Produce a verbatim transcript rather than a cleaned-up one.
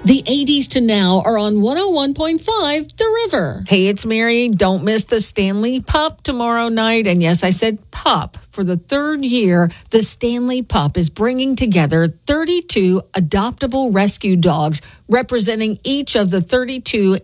The eighties to now are on one oh one point five The River. Hey, it's Mary. Don't miss the Stanley Pup tomorrow night. And yes, I said pup. For the third year, the Stanley Pup is bringing together thirty-two adoptable rescue dogs representing each of the thirty-two